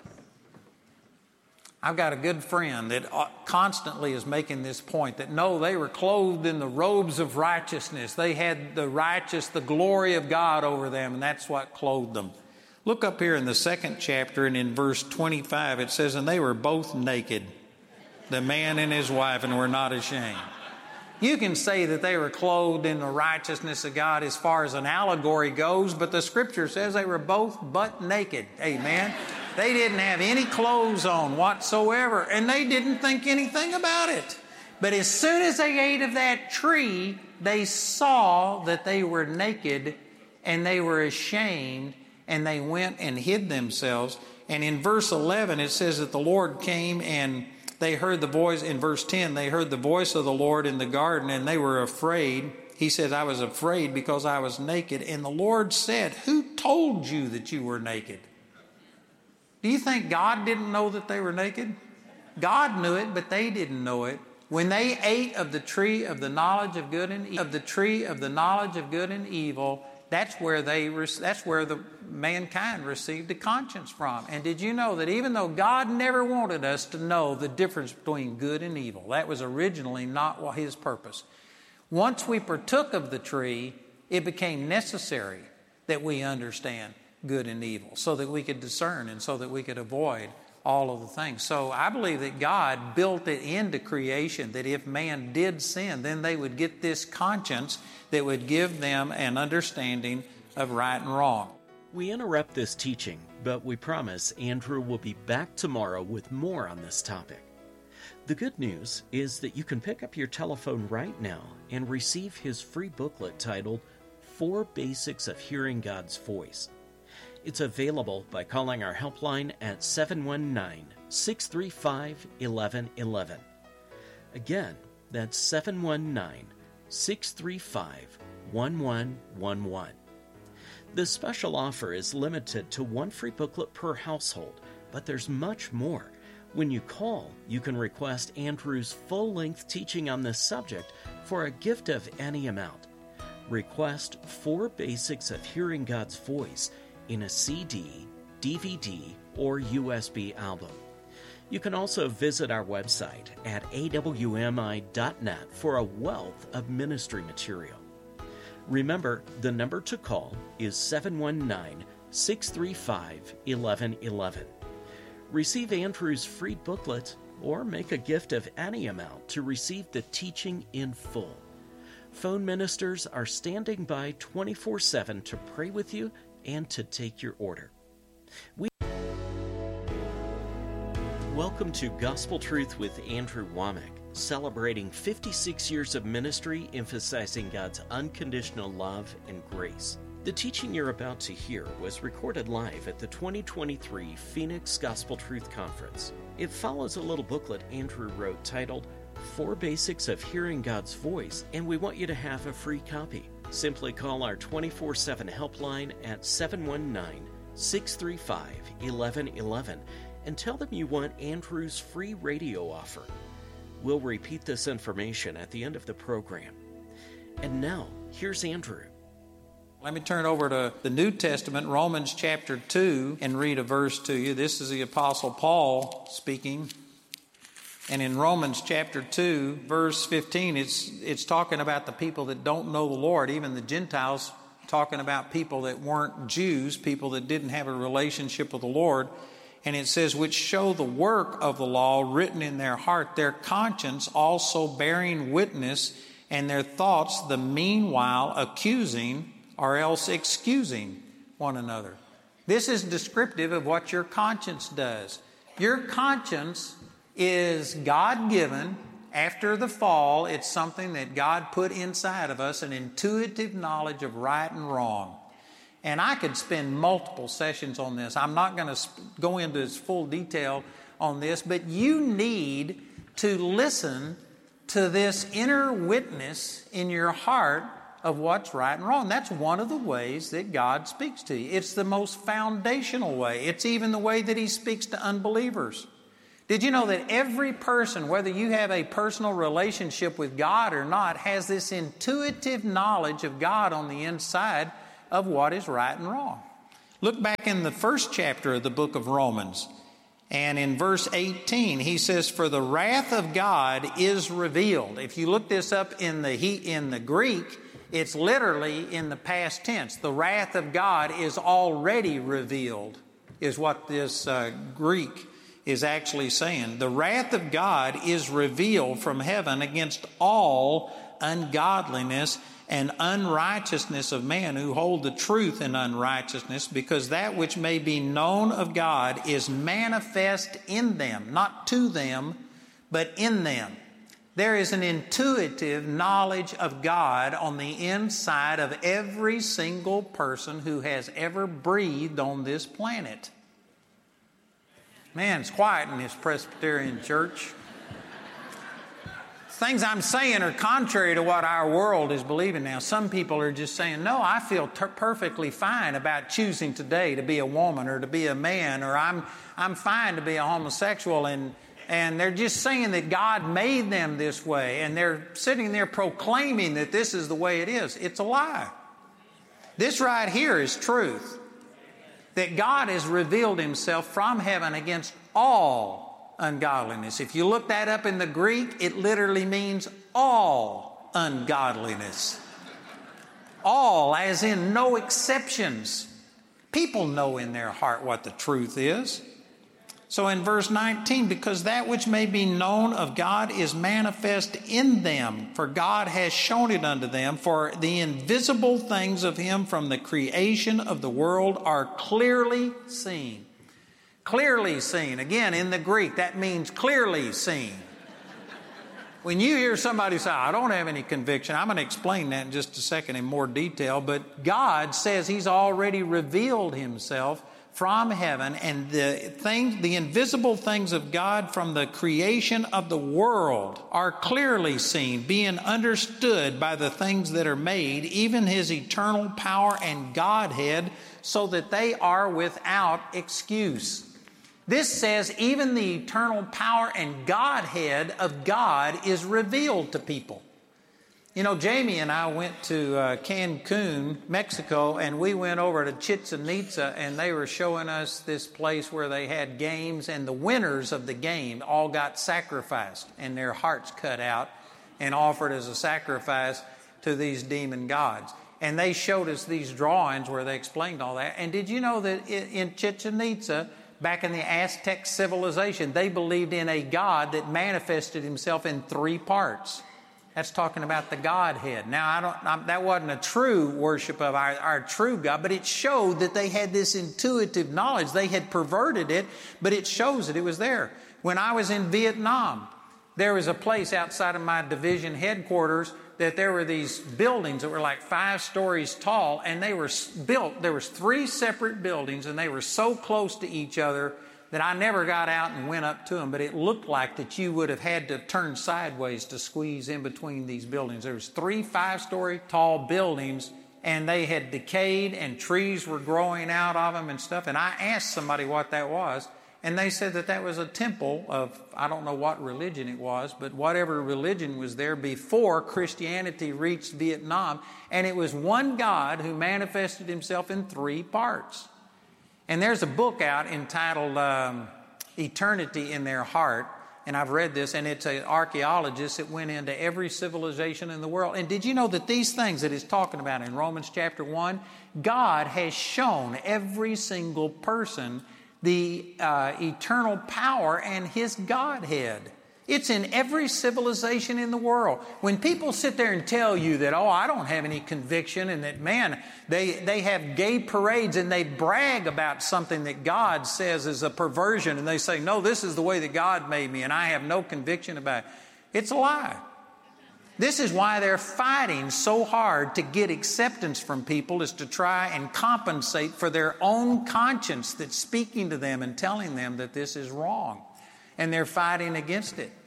I've got a good friend that constantly is making this point that no, they were clothed in the robes of righteousness. They had the righteous, the glory of God over them, and that's what clothed them. Look up here in the second chapter, and in verse twenty-five, it says, and they were both naked, the man and his wife, and were not ashamed. You can say that they were clothed in the righteousness of God as far as an allegory goes, but the Scripture says they were both butt naked. Amen. They didn't have any clothes on whatsoever, and they didn't think anything about it. But as soon as they ate of that tree, they saw that they were naked, and they were ashamed, and they went and hid themselves. And in verse eleven, it says that the Lord came and they heard the voice. In verse ten, they heard the voice of the Lord in the garden, and they were afraid. He said, I was afraid because I was naked. And the Lord said, who told you that you were naked? Do you think God didn't know that they were naked? God knew it, but they didn't know it. When they ate of the tree of the knowledge of good and evil, of the tree of the knowledge of good and evil, that's where they that's where the mankind received a conscience from. And did you know that even though God never wanted us to know the difference between good and evil, that was originally not his purpose. Once we partook of the tree, it became necessary that we understand good and evil so that we could discern and so that we could avoid all of the things. So I believe that God built it into creation that if man did sin, then they would get this conscience that would give them an understanding of right and wrong. We interrupt this teaching, but we promise Andrew will be back tomorrow with more on this topic. The good news is that you can pick up your telephone right now and receive his free booklet titled Four Basics of Hearing God's Voice. It's available by calling our helpline at seven one nine, six three five, one one one one. Again, that's seven one nine, six three five, one one one one. This special offer is limited to one free booklet per household, but there's much more. When you call, you can request Andrew's full-length teaching on this subject for a gift of any amount. Request Four Basics of Hearing God's Voice in a C D, D V D, or U S B album. You can also visit our website at A W M I dot net for a wealth of ministry material. Remember, the number to call is seven one nine, six three five, one one one one. Receive Andrew's free booklet or make a gift of any amount to receive the teaching in full. Phone ministers are standing by twenty-four seven to pray with you and to take your order. We Welcome to Gospel Truth with Andrew Womack, celebrating fifty-six years of ministry emphasizing God's unconditional love and grace. The teaching you're about to hear was recorded live at the twenty twenty-three Phoenix Gospel Truth Conference. It follows a little booklet Andrew wrote titled Four Basics of Hearing God's Voice, and we want you to have a free copy. Simply call our twenty-four seven helpline at seven one nine, six three five, one one one one and tell them you want Andrew's free radio offer. We'll repeat this information at the end of the program. And now, here's Andrew. Let me turn over to the New Testament, Romans chapter two, and read a verse to you. This is the Apostle Paul speaking. And in Romans chapter two, verse fifteen, it's it's talking about the people that don't know the Lord, even the Gentiles, talking about people that weren't Jews, people that didn't have a relationship with the Lord. And it says, which show the work of the law written in their heart, their conscience also bearing witness, and their thoughts the meanwhile accusing or else excusing one another. This is descriptive of what your conscience does. Your conscience is God-given. After the fall, it's something that God put inside of us, an intuitive knowledge of right and wrong. And I could spend multiple sessions on this. I'm not going to go into its full detail on this, but you need to listen to this inner witness in your heart of what's right and wrong. That's one of the ways that God speaks to you. It's the most foundational way. It's even the way that He speaks to unbelievers. Did you know that every person, whether you have a personal relationship with God or not, has this intuitive knowledge of God on the inside of what is right and wrong? Look back in the first chapter of the book of Romans, and in verse eighteen, he says, "For the wrath of God is revealed." If you look this up in the in the Greek, it's literally in the past tense. The wrath of God is already revealed, is what this uh, Greek is actually saying. The wrath of God is revealed from heaven against all ungodliness and unrighteousness of men who hold the truth in unrighteousness, because that which may be known of God is manifest in them, not to them, but in them. There is an intuitive knowledge of God on the inside of every single person who has ever breathed on this planet. Man, it's quiet in this Presbyterian church. Things I'm saying are contrary to what our world is believing now. Some people are just saying, no, I feel ter- perfectly fine about choosing today to be a woman or to be a man, or I'm I'm fine to be a homosexual, and and they're just saying that God made them this way, and they're sitting there proclaiming that this is the way it is. It's a lie. This right here is truth. That God has revealed Himself from heaven against all ungodliness. If you look that up in the Greek, it literally means all ungodliness. All, as in no exceptions. People know in their heart what the truth is. So in verse nineteen, because that which may be known of God is manifest in them, for God has shown it unto them, for the invisible things of Him from the creation of the world are clearly seen. Clearly seen. Again, in the Greek, that means clearly seen. When you hear somebody say, I don't have any conviction, I'm going to explain that in just a second in more detail, but God says He's already revealed Himself from heaven, and the things, the invisible things of God from the creation of the world are clearly seen, being understood by the things that are made, even His eternal power and Godhead, so that they are without excuse. This says even the eternal power and Godhead of God is revealed to people. You know, Jamie and I went to uh, Cancun, Mexico, and we went over to Chichen Itza, and they were showing us this place where they had games, and the winners of the game all got sacrificed and their hearts cut out and offered as a sacrifice to these demon gods. And they showed us these drawings where they explained all that. And did you know that in Chichen Itza, Back in the Aztec civilization, they believed in a God that manifested himself in three parts. That's talking about the Godhead. Now, I don't, I, that wasn't a true worship of our, our true God, but it showed that they had this intuitive knowledge. They had perverted it, but it shows that it was there. When I was in Vietnam, there was a place outside of my division headquarters that there were these buildings that were like five stories tall, and they were built, there was three separate buildings, and they were so close to each other that I never got out and went up to them, but it looked like that you would have had to turn sideways to squeeze in between these buildings. There was three five-story tall buildings, and they had decayed, and trees were growing out of them and stuff, and I asked somebody what that was, and they said that that was a temple of, I don't know what religion it was, but whatever religion was there before Christianity reached Vietnam, and it was one God who manifested himself in three parts. And there's a book out entitled um, Eternity in Their Heart, and I've read this, and it's an archaeologist that went into every civilization in the world. And did you know that these things that he's talking about in Romans chapter one, God has shown every single person the uh, eternal power and his Godhead. It's in every civilization in the world. When people sit there and tell you that, oh, I don't have any conviction, and that, man, they, they have gay parades and they brag about something that God says is a perversion, and they say, no, this is the way that God made me, and I have no conviction about it. It's a lie. This is why they're fighting so hard to get acceptance from people, is to try and compensate for their own conscience that's speaking to them and telling them that this is wrong. And they're fighting against it.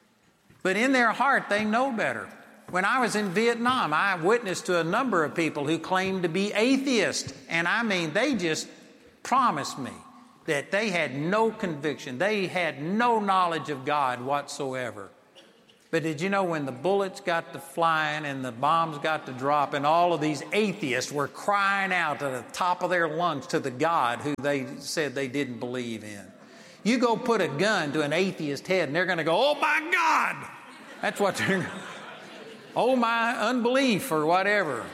But in their heart, they know better. When I was in Vietnam, I witnessed to a number of people who claimed to be atheists. And I mean, they just promised me that they had no conviction. They had no knowledge of God whatsoever. But did you know when the bullets got to flying and the bombs got to drop, and all of these atheists were crying out at the top of their lungs to the God who they said they didn't believe in? You go put a gun to an atheist head and they're going to go, oh my God! That's what they're, oh my unbelief or whatever.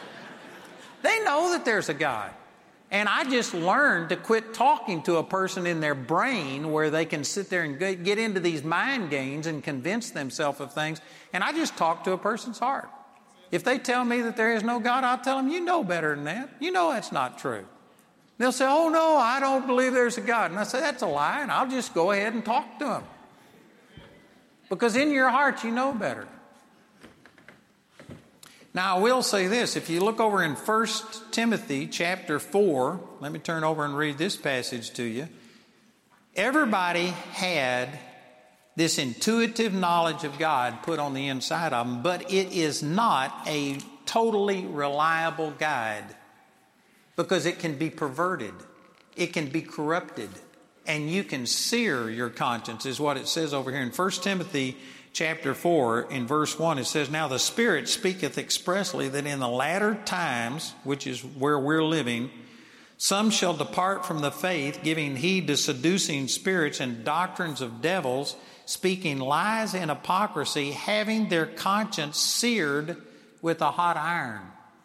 They know that there's a God. And I just learned to quit talking to a person in their brain where they can sit there and get into these mind games and convince themselves of things. And I just talk to a person's heart. If they tell me that there is no God, I'll tell them, you know better than that. You know that's not true. They'll say, oh, no, I don't believe there's a God. And I say, that's a lie, and I'll just go ahead and talk to them. Because in your heart, you know better. Now, I will say this. If you look over in First Timothy chapter four, let me turn over and read this passage to you. Everybody had this intuitive knowledge of God put on the inside of them, but it is not a totally reliable guide, because it can be perverted, it can be corrupted, and you can sear your conscience, is what it says over here in First Timothy chapter four, in verse one. It says, now the Spirit speaketh expressly that in the latter times, which is where we're living, some shall depart from the faith, giving heed to seducing spirits and doctrines of devils, speaking lies and hypocrisy, having their conscience seared with a hot iron.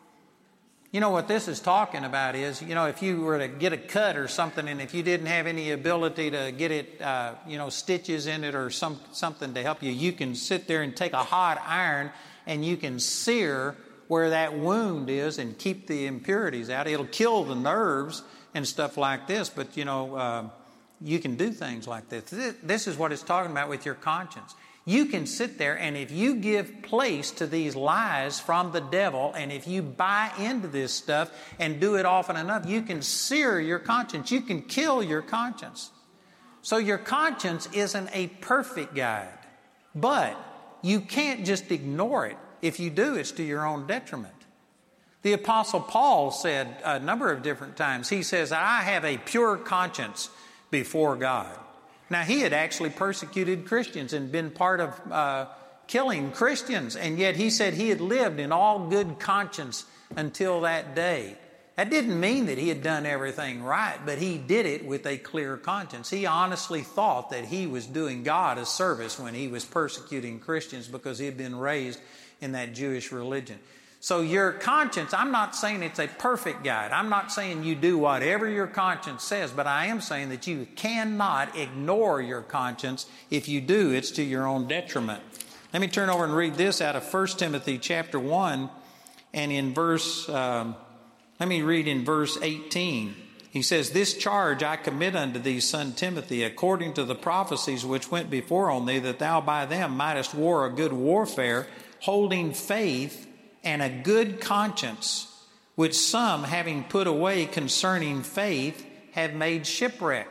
You know what this is talking about is, you know, if you were to get a cut or something, and if you didn't have any ability to get it, uh, you know, stitches in it or some something to help you, you can sit there and take a hot iron and you can sear where that wound is and keep the impurities out. It'll kill the nerves and stuff like this, but, you know, uh, you can do things like this. This is what it's talking about with your conscience. You can sit there, and if you give place to these lies from the devil, and if you buy into this stuff and do it often enough, you can sear your conscience. You can kill your conscience. So your conscience isn't a perfect guide, but you can't just ignore it. If you do, it's to your own detriment. The Apostle Paul said a number of different times, he says, I have a pure conscience before God. Now, he had actually persecuted Christians and been part of uh, killing Christians, and yet he said he had lived in all good conscience until that day. That didn't mean that he had done everything right, but he did it with a clear conscience. He honestly thought that he was doing God a service when he was persecuting Christians because he had been raised in that Jewish religion. So your conscience, I'm not saying it's a perfect guide. I'm not saying you do whatever your conscience says, but I am saying that you cannot ignore your conscience. If you do, it's to your own detriment. Let me turn over and read this out of First Timothy chapter one, and in verse, um, let me read in verse eighteen. He says, "This charge I commit unto thee, son Timothy, according to the prophecies which went before on thee, that thou by them mightest war a good warfare, holding faith and a good conscience, which some, having put away concerning faith, have made shipwreck."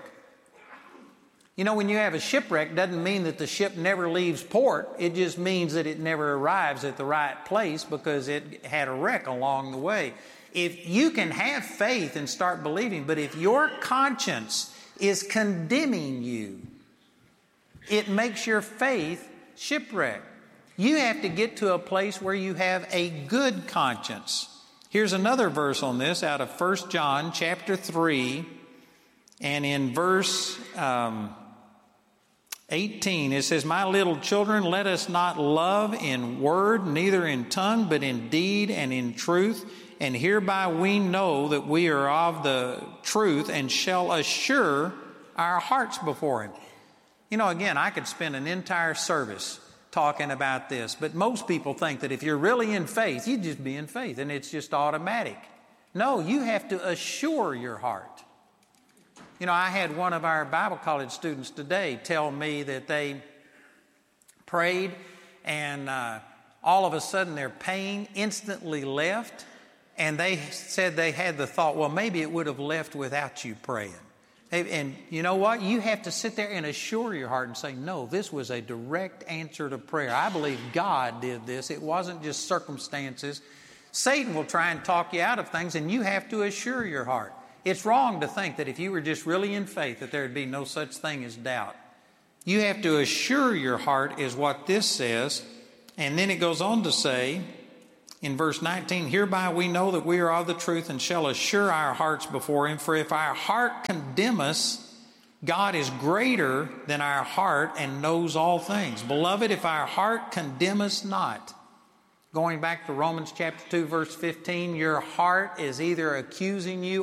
You know, when you have a shipwreck, doesn't mean that the ship never leaves port. It just means that it never arrives at the right place because it had a wreck along the way. If you can have faith and start believing, but if your conscience is condemning you, it makes your faith shipwrecked. You have to get to a place where you have a good conscience. Here's another verse on this out of First John chapter three, and in verse um, eighteen, it says, "My little children, let us not love in word, neither in tongue, but in deed and in truth. And hereby we know that we are of the truth and shall assure our hearts before Him." You know, again, I could spend an entire service talking about this, but most people think that if you're really in faith, you just be in faith and it's just automatic. No, you have to assure your heart. You know, I had one of our Bible college students today tell me that they prayed and uh, all of a sudden their pain instantly left, and they said they had the thought, well, maybe it would have left without you praying. And you know what? You have to sit there and assure your heart and say, no, this was a direct answer to prayer. I believe God did this. It wasn't just circumstances. Satan will try and talk you out of things, and you have to assure your heart. It's wrong to think that if you were just really in faith that there would be no such thing as doubt. You have to assure your heart is what this says. And then it goes on to say in verse nineteen, "Hereby we know that we are of the truth and shall assure our hearts before Him. For if our heart condemn us, God is greater than our heart and knows all things. Beloved, if our heart condemn us not," going back to Romans chapter two, verse fifteen, your heart is either accusing you